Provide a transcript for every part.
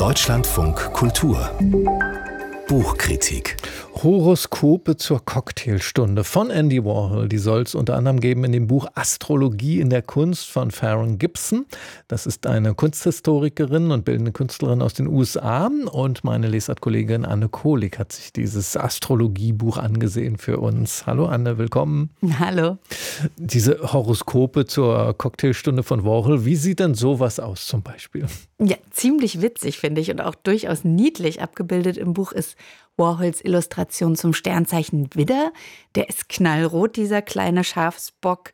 Deutschlandfunk Kultur Buchkritik. Horoskope zur Cocktailstunde von Andy Warhol. Die soll es unter anderem geben in dem Buch Astrologie in der Kunst von Farron Gibson. Das ist eine Kunsthistorikerin und bildende Künstlerin aus den USA. Und meine Lesart-Kollegin Anne Kohlig hat sich dieses Astrologiebuch angesehen für uns. Hallo Anne, willkommen. Hallo. Diese Horoskope zur Cocktailstunde von Warhol, wie sieht denn sowas aus zum Beispiel? Ja, ziemlich witzig, finde ich, und auch durchaus niedlich abgebildet im Buch ist Warhols Illustration zum Sternzeichen Widder. Der ist knallrot, dieser kleine Schafsbock.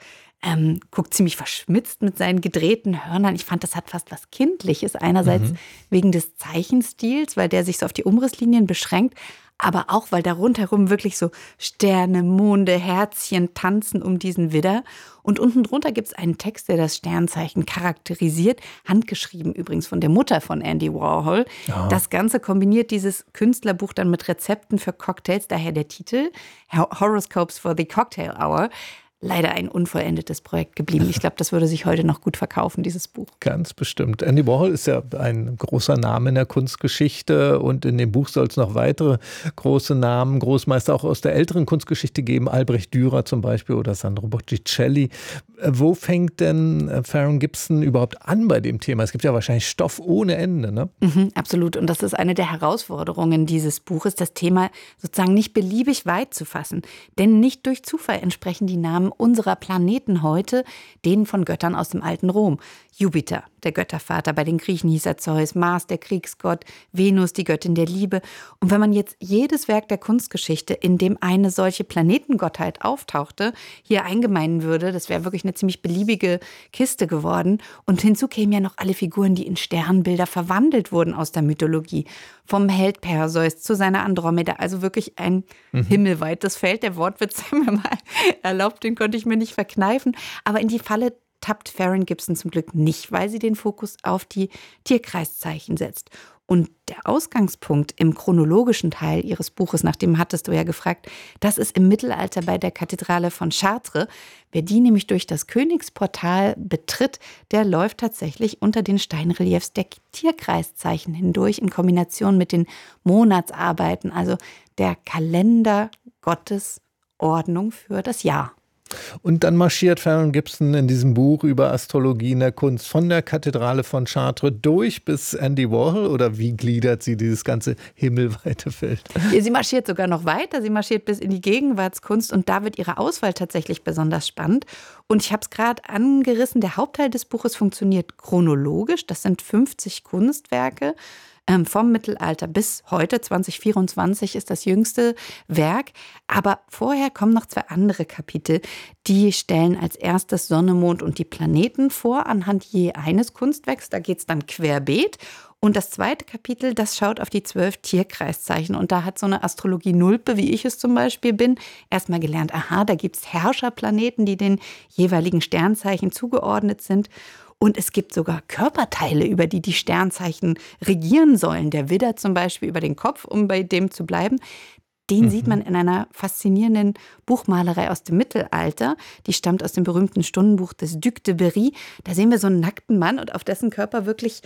Guckt ziemlich verschmitzt mit seinen gedrehten Hörnern. Ich fand, das hat fast was Kindliches. Einerseits wegen des Zeichenstils, weil der sich so auf die Umrisslinien beschränkt, aber auch, weil da rundherum wirklich so Sterne, Monde, Herzchen tanzen um diesen Widder. Und unten drunter gibt es einen Text, der das Sternzeichen charakterisiert, handgeschrieben übrigens von der Mutter von Andy Warhol. Ja. Das Ganze kombiniert dieses Künstlerbuch dann mit Rezepten für Cocktails, daher der Titel Horoscopes for the Cocktail Hour. Leider ein unvollendetes Projekt geblieben. Ich glaube, das würde sich heute noch gut verkaufen, dieses Buch. Ganz bestimmt. Andy Warhol ist ja ein großer Name in der Kunstgeschichte und in dem Buch soll es noch weitere große Namen, Großmeister auch aus der älteren Kunstgeschichte geben, Albrecht Dürer zum Beispiel oder Sandro Botticelli. Wo fängt denn Farron Gibson überhaupt an bei dem Thema? Es gibt ja wahrscheinlich Stoff ohne Ende, ne? Absolut. Und das ist eine der Herausforderungen dieses Buches, das Thema sozusagen nicht beliebig weit zu fassen. Denn nicht durch Zufall entsprechen die Namen unserer Planeten heute denen von Göttern aus dem alten Rom. Jupiter, der Göttervater, bei den Griechen hieß er Zeus, Mars, der Kriegsgott, Venus, die Göttin der Liebe. Und wenn man jetzt jedes Werk der Kunstgeschichte, in dem eine solche Planetengottheit auftauchte, hier eingemeinden würde, das wäre wirklich eine ziemlich beliebige Kiste geworden. Und hinzu kämen ja noch alle Figuren, die in Sternbilder verwandelt wurden aus der Mythologie. Vom Held Perseus zu seiner Andromeda, also wirklich ein himmelweites Feld. Der Wortwitz haben wir mal erlaubt, den konnte ich mir nicht verkneifen. Aber in die Falle tappt Farron Gibson zum Glück nicht, weil sie den Fokus auf die Tierkreiszeichen setzt. Und der Ausgangspunkt im chronologischen Teil ihres Buches, nach dem hattest du ja gefragt, das ist im Mittelalter bei der Kathedrale von Chartres. Wer die nämlich durch das Königsportal betritt, der läuft tatsächlich unter den Steinreliefs der Tierkreiszeichen hindurch in Kombination mit den Monatsarbeiten, also der Kalender Gottes Ordnung für das Jahr. Und dann marschiert Farron Gibson in diesem Buch über Astrologie in der Kunst von der Kathedrale von Chartres durch bis Andy Warhol, oder wie gliedert sie dieses ganze himmelweite Feld? Ja, sie marschiert sogar noch weiter, sie marschiert bis in die Gegenwartskunst und da wird ihre Auswahl tatsächlich besonders spannend. Und ich habe es gerade angerissen, der Hauptteil des Buches funktioniert chronologisch, das sind 50 Kunstwerke. Vom Mittelalter bis heute, 2024 ist das jüngste Werk. Aber vorher kommen noch 2 andere Kapitel. Die stellen als erstes Sonne, Mond und die Planeten vor, anhand je eines Kunstwerks. Da geht es dann querbeet. Und das zweite Kapitel, das schaut auf die 12 Tierkreiszeichen. Und da hat so eine Astrologie-Nulpe, wie ich es zum Beispiel bin, erstmal gelernt, da gibt es Herrscherplaneten, die den jeweiligen Sternzeichen zugeordnet sind. Und es gibt sogar Körperteile, über die die Sternzeichen regieren sollen. Der Widder zum Beispiel über den Kopf, um bei dem zu bleiben. Den sieht man in einer faszinierenden Buchmalerei aus dem Mittelalter. Die stammt aus dem berühmten Stundenbuch des Duc de Berry. Da sehen wir so einen nackten Mann und auf dessen Körper wirklich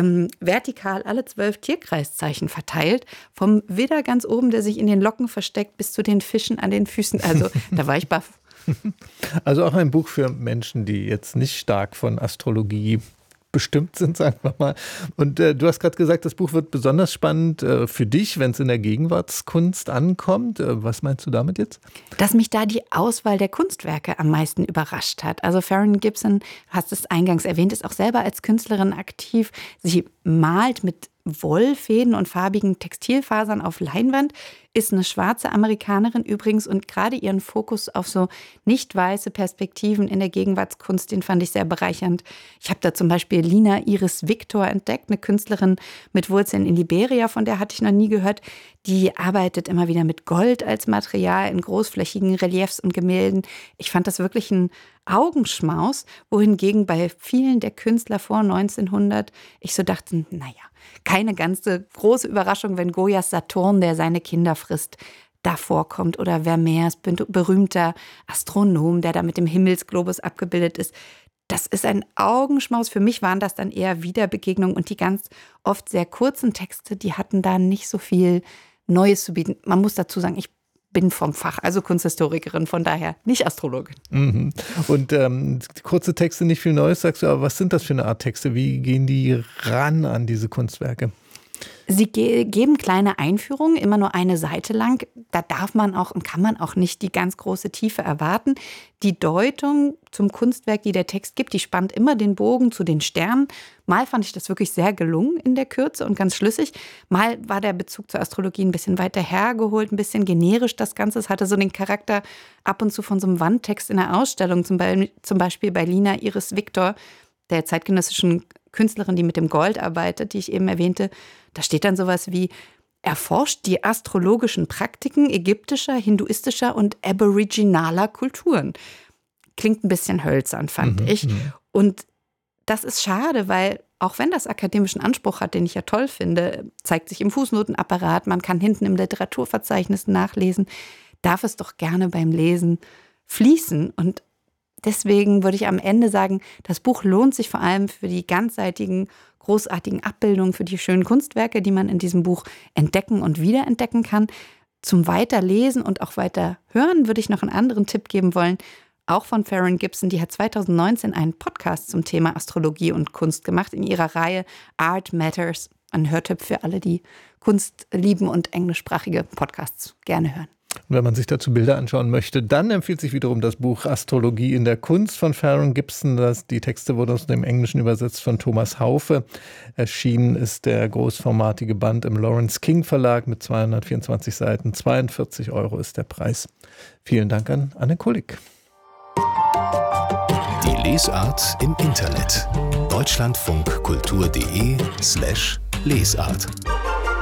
vertikal alle 12 Tierkreiszeichen verteilt. Vom Widder ganz oben, der sich in den Locken versteckt, bis zu den Fischen an den Füßen. Also da war ich baff. Also auch ein Buch für Menschen, die jetzt nicht stark von Astrologie bestimmt sind, sagen wir mal. Und du hast gerade gesagt, das Buch wird besonders spannend für dich, wenn es in der Gegenwartskunst ankommt. Was meinst du damit jetzt? Dass mich da die Auswahl der Kunstwerke am meisten überrascht hat. Also Farron Gibson, hast es eingangs erwähnt, ist auch selber als Künstlerin aktiv. Sie malt mit Wollfäden und farbigen Textilfasern auf Leinwand, ist eine schwarze Amerikanerin übrigens und gerade ihren Fokus auf so nicht weiße Perspektiven in der Gegenwartskunst, den fand ich sehr bereichernd. Ich habe da zum Beispiel Lina Iris Victor entdeckt, eine Künstlerin mit Wurzeln in Liberia, von der hatte ich noch nie gehört. Die arbeitet immer wieder mit Gold als Material in großflächigen Reliefs und Gemälden. Ich fand das wirklich ein Augenschmaus, wohingegen bei vielen der Künstler vor 1900 ich so dachte, keine ganze große Überraschung, wenn Goyas Saturn, der seine Kinder frisst, da vorkommt. Oder Vermeers, berühmter Astronom, der da mit dem Himmelsglobus abgebildet ist. das ist ein Augenschmaus. Für mich waren das dann eher Wiederbegegnungen und die ganz oft sehr kurzen Texte, die hatten da nicht so viel Neues zu bieten. Man muss dazu sagen, ich bin vom Fach, also Kunsthistorikerin, von daher nicht Astrologin. Mhm. Und kurze Texte, nicht viel Neues, sagst du, aber was sind das für eine Art Texte? Wie gehen die ran an diese Kunstwerke? Sie geben kleine Einführungen, immer nur eine Seite lang. Da darf man auch und kann man auch nicht die ganz große Tiefe erwarten. Die Deutung zum Kunstwerk, die der Text gibt, die spannt immer den Bogen zu den Sternen. Mal fand ich das wirklich sehr gelungen in der Kürze und ganz schlüssig. Mal war der Bezug zur Astrologie ein bisschen weiter hergeholt, ein bisschen generisch das Ganze. Es hatte so den Charakter ab und zu von so einem Wandtext in der Ausstellung, zum Beispiel bei Lina Iris Victor, der zeitgenössischen Künstlerin, die mit dem Gold arbeitet, die ich eben erwähnte. Da steht dann sowas wie: erforscht die astrologischen Praktiken ägyptischer, hinduistischer und aboriginaler Kulturen. Klingt ein bisschen hölzern, fand ich. Und das ist schade, weil auch wenn das akademischen Anspruch hat, den ich ja toll finde, zeigt sich im Fußnotenapparat, man kann hinten im Literaturverzeichnis nachlesen, darf es doch gerne beim Lesen fließen. Und deswegen würde ich am Ende sagen, das Buch lohnt sich vor allem für die ganzseitigen, großartigen Abbildungen, für die schönen Kunstwerke, die man in diesem Buch entdecken und wiederentdecken kann. Zum Weiterlesen und auch Weiterhören würde ich noch einen anderen Tipp geben wollen, auch von Farron Gibson. Die hat 2019 einen Podcast zum Thema Astrologie und Kunst gemacht in ihrer Reihe Art Matters. Ein Hörtipp für alle, die Kunst lieben und englischsprachige Podcasts gerne hören. Und wenn man sich dazu Bilder anschauen möchte, dann empfiehlt sich wiederum das Buch Astrologie in der Kunst von Farron Gibson. Die Texte wurden aus dem Englischen übersetzt von Thomas Haufe. Erschienen ist der großformatige Band im Lawrence King Verlag mit 224 Seiten. 42 € ist der Preis. Vielen Dank an Anne Kulik. Die Lesart im Internet. deutschlandfunkkultur.de/Lesart